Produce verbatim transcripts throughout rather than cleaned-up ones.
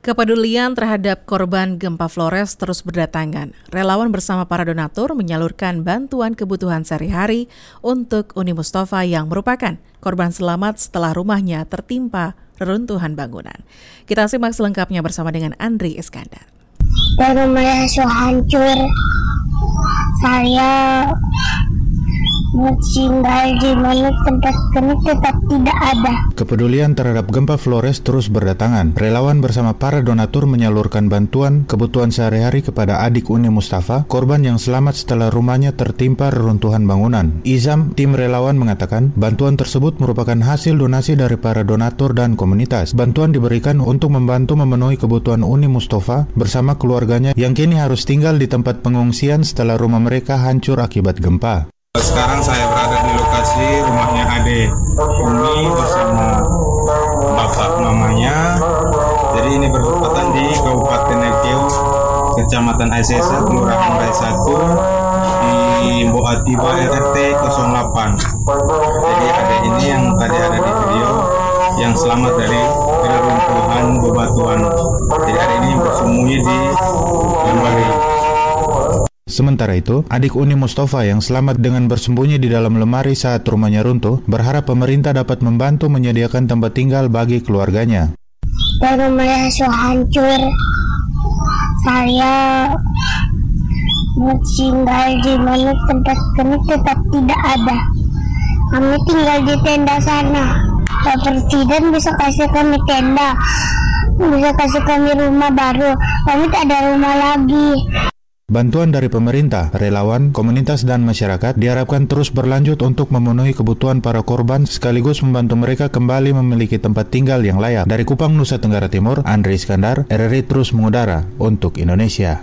Kepedulian terhadap korban gempa Flores terus berdatangan. Relawan bersama para donatur menyalurkan bantuan kebutuhan sehari-hari untuk Uni Mustafa yang merupakan korban selamat setelah rumahnya tertimpa reruntuhan bangunan. Kita simak selengkapnya bersama dengan Andri Iskandar. Dan rumahnya so hancur, saya tinggal di mana tempat kami tetap tidak ada. Kepedulian terhadap gempa Flores terus berdatangan. Relawan bersama para donatur menyalurkan bantuan kebutuhan sehari-hari kepada adik Uni Mustafa, korban yang selamat setelah rumahnya tertimpa reruntuhan bangunan. Izam, tim relawan mengatakan, bantuan tersebut merupakan hasil donasi dari para donatur dan komunitas. Bantuan diberikan untuk membantu memenuhi kebutuhan Uni Mustafa bersama keluarganya yang kini harus tinggal di tempat pengungsian setelah rumah mereka hancur akibat gempa. Sekarang saya berada di lokasi rumahnya Ade Umi bersama bapak mamanya. Jadi ini bertepatan di Kabupaten Ekeu, Kecamatan Aisesa, Kelurahan Rai satu, di Boatiba R T nol delapan. Jadi ada ini yang tadi ada di video yang selamat dari reruntuhan bebatuan. Jadi hari ini bersembunyi di lemari. Sementara itu, adik Uni Mustafa yang selamat dengan bersembunyi di dalam lemari saat rumahnya runtuh, berharap pemerintah dapat membantu menyediakan tempat tinggal bagi keluarganya. Dan rumahnya so hancur, saya tinggal di mana tempat kami tetap tidak ada. Kami tinggal di tenda sana. Pak Presiden bisa kasih kami tenda, bisa kasih kami rumah baru. Kami tak ada rumah lagi. Bantuan dari pemerintah, relawan, komunitas, dan masyarakat diharapkan terus berlanjut untuk memenuhi kebutuhan para korban sekaligus membantu mereka kembali memiliki tempat tinggal yang layak. Dari Kupang, Nusa Tenggara Timur, Andri Iskandar, R R I terus mengudara untuk Indonesia.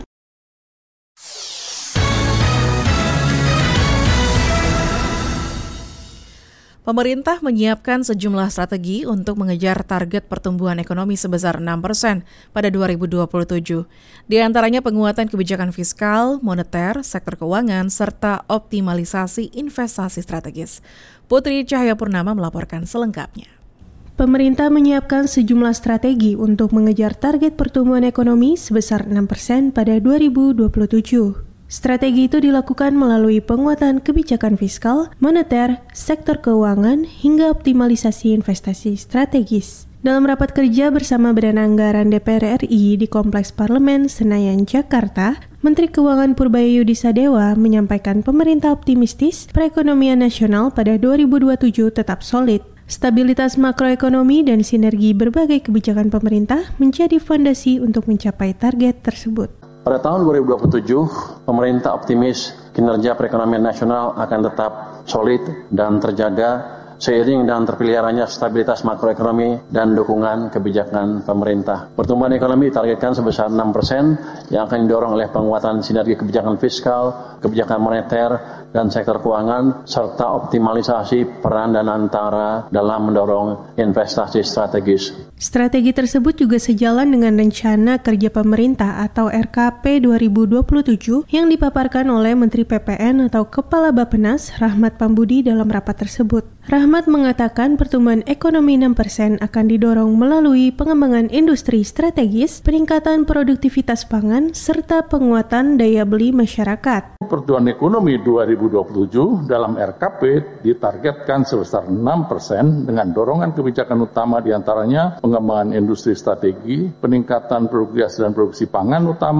Pemerintah menyiapkan sejumlah strategi untuk mengejar target pertumbuhan ekonomi sebesar enam persen pada dua ribu dua puluh tujuh. Di antaranya penguatan kebijakan fiskal, moneter, sektor keuangan, serta optimalisasi investasi strategis. Putri Cahayapurnama melaporkan selengkapnya. Pemerintah menyiapkan sejumlah strategi untuk mengejar target pertumbuhan ekonomi sebesar enam persen pada dua ribu dua puluh tujuh. Strategi itu dilakukan melalui penguatan kebijakan fiskal, moneter, sektor keuangan, hingga optimalisasi investasi strategis. Dalam rapat kerja bersama Badan Anggaran D P R R I di Kompleks Parlemen Senayan, Jakarta, Menteri Keuangan Purbaya Yudisadewa menyampaikan pemerintah optimistis perekonomian nasional pada dua ribu dua puluh tujuh tetap solid. Stabilitas makroekonomi dan sinergi berbagai kebijakan pemerintah menjadi fondasi untuk mencapai target tersebut. Pada tahun dua ribu dua puluh tujuh, pemerintah optimis kinerja perekonomian nasional akan tetap solid dan terjaga seiring dengan terpeliharanya stabilitas makroekonomi dan dukungan kebijakan pemerintah. Pertumbuhan ekonomi ditargetkan sebesar enam persen yang akan didorong oleh penguatan sinergi kebijakan fiskal, kebijakan moneter, dan sektor keuangan, serta optimalisasi peran dan antara dalam mendorong investasi strategis. Strategi tersebut juga sejalan dengan rencana kerja pemerintah atau R K P dua ribu dua puluh tujuh yang dipaparkan oleh Menteri P P N atau Kepala Bappenas Rahmat Pambudi dalam rapat tersebut. Rahmat mengatakan pertumbuhan ekonomi enam persen akan didorong melalui pengembangan industri strategis, peningkatan produktivitas pangan, serta penguatan daya beli masyarakat. Pertumbuhan ekonomi dua ribu dua puluh tujuh dalam R K P ditargetkan sebesar enam persen dengan dorongan kebijakan utama diantaranya pengembangan industri strategi, peningkatan produktivitas dan produksi pangan utama,